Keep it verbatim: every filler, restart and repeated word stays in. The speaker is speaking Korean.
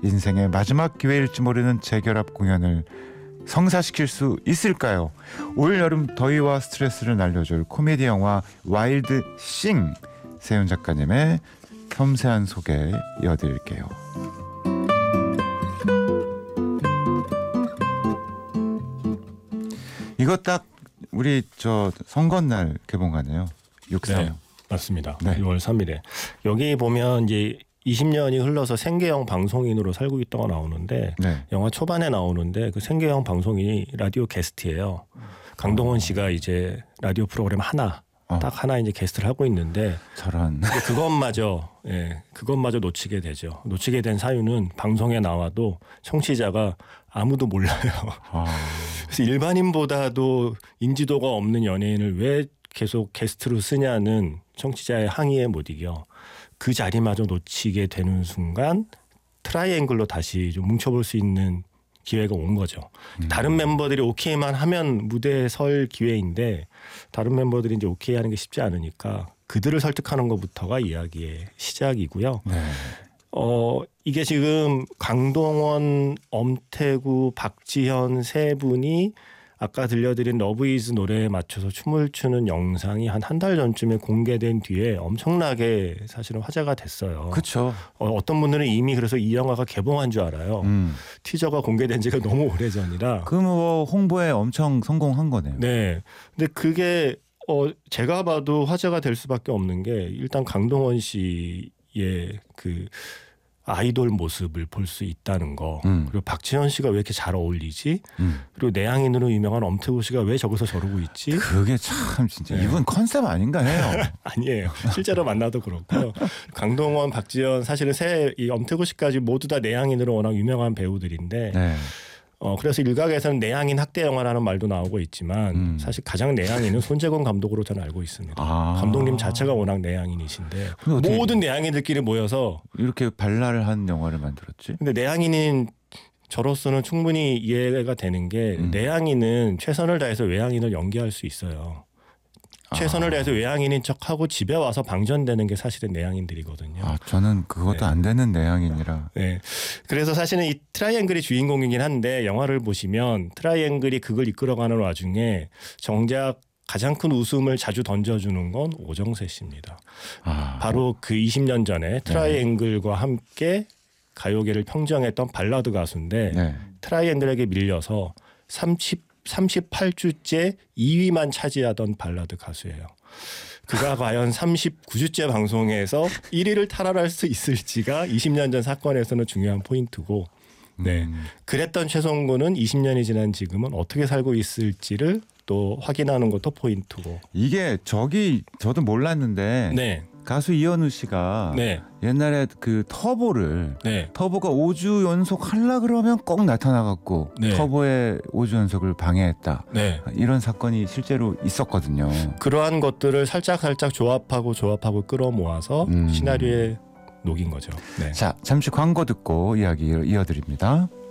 인생의 마지막 기회일지 모르는 재결합 공연을 성사시킬 수 있을까요? 올 여름 더위와 스트레스를 날려줄 코미디 영화 와일드 싱, 세윤 작가님의 섬세한 소개 이어드릴게요. 이거 딱 우리 저 선거날 개봉하네요. 육삼. 네, 맞습니다. 네. 유월 삼일에 여기 보면 이제 이십 년이 흘러서 생계형 방송인으로 살고 있다고 나오는데 네. 영화 초반에 나오는데 그 생계형 방송인이 라디오 게스트예요. 강동원 씨가 이제 라디오 프로그램 하나 어. 딱 하나 이제 게스트를 하고 있는데 저런. 그것마저 예, 그것마저 놓치게 되죠. 놓치게 된 사유는 방송에 나와도 청취자가 아무도 몰라요. 아. 그래서 일반인보다도 인지도가 없는 연예인을 왜 계속 게스트로 쓰냐는 청취자의 항의에 못 이겨. 그 자리마저 놓치게 되는 순간 트라이앵글로 다시 좀 뭉쳐볼 수 있는 기회가 온 거죠. 음. 다른 멤버들이 오케이만 하면 무대에 설 기회인데 다른 멤버들이 이제 오케이 하는 게 쉽지 않으니까 그들을 설득하는 것부터가 이야기의 시작이고요. 네. 어, 이게 지금 강동원, 엄태구, 박지현 세 분이 아까 들려드린 러브이즈 노래에 맞춰서 춤을 추는 영상이 한 한 달 전쯤에 공개된 뒤에 엄청나게 사실은 화제가 됐어요. 그렇죠. 어, 어떤 분들은 이미 그래서 이 영화가 개봉한 줄 알아요. 음. 티저가 공개된 지가 너무 오래전이라. 그 뭐 홍보에 엄청 성공한 거네요. 네. 근데 그게 어, 제가 봐도 화제가 될 수밖에 없는 게 일단 강동원 씨의 그 아이돌 모습을 볼 수 있다는 거. 음. 그리고 박지현 씨가 왜 이렇게 잘 어울리지? 음. 그리고 내향인으로 유명한 엄태구 씨가 왜 저기서 저러고 있지? 그게 참 진짜 네. 이분 컨셉 아닌가 해요. 아니에요. 실제로 만나도 그렇고요. 강동원, 박지현 사실은 새 이 엄태구 씨까지 모두 다 내향인으로 워낙 유명한 배우들인데 네. 어, 그래서 일각에서는 내향인 학대 영화라는 말도 나오고 있지만 음. 사실 사실 가장 내향인은 손재건 감독으로 저는 알고 있습니다. 아. 감독님 자체가 워낙 내향인이신데 근데 어떻게 모든 내향인들끼리 모여서 이렇게 발랄을 한 영화를 만들었지? 근데 내향인인 저로서는 충분히 이해가 되는 게 음. 내향인은 최선을 다해서 외향인을 연기할 수 있어요. 최선을 다해서 외향인인 척하고 집에 와서 방전되는 게 사실은 내향인들이거든요. 아, 저는 그것도 네. 안 되는 내향인이라. 네. 그래서 사실은 이 트라이앵글이 주인공이긴 한데 영화를 보시면 트라이앵글이 그걸 이끌어가는 와중에 정작 가장 큰 웃음을 자주 던져주는 건 오정세 씨입니다. 아. 바로 그 이십 년 전에 트라이앵글과 함께 가요계를 평정했던 발라드 가수인데 네. 트라이앵글에게 밀려서 삼십 삼십팔 주째 이 위만 차지하던 발라드 가수예요. 그가 과연 삼십구 주째 방송에서 일 위를 탈환할 수 있을지가 이십 년 전 사건에서는 중요한 포인트고, 네, 음. 그랬던 최성구는 이십 년이 지난 지금은 어떻게 살고 있을지를 또 확인하는 것도 포인트고. 이게 저기 저도 몰랐는데 네, 가수 이현우 씨가 네, 옛날에 그 터보를 네, 터보가 오 주 연속 하려 그러면 꼭 나타나갖고 네. 터보의 오 주 연속을 방해했다. 네. 이런 사건이 실제로 있었거든요. 그러한 것들을 살짝 살짝 조합하고 조합하고 끌어모아서 음. 시나리오에 녹인 거죠. 네. 자, 잠시 광고 듣고 이야기 이어드립니다.